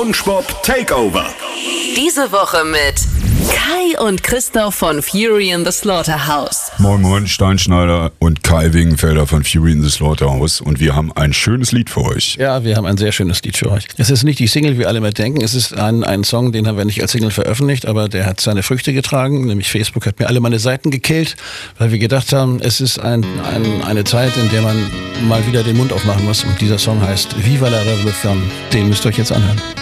SpongeBob Takeover. Diese Woche mit Kai und Christoph von Fury in the Slaughterhouse. Moin Moin, Steinschneider und Kai Wingenfelder von Fury in the Slaughterhouse und wir haben ein schönes Lied für euch. Ja, wir haben ein sehr schönes Lied für euch. Es ist nicht die Single, wie alle immer denken. Es ist ein Song, den haben wir nicht als Single veröffentlicht, aber der hat seine Früchte getragen. Nämlich Facebook hat mir alle meine Seiten gekillt, weil wir gedacht haben, es ist eine Zeit, in der man mal wieder den Mund aufmachen muss. Und dieser Song heißt Viva la Revolution. Den müsst ihr euch jetzt anhören.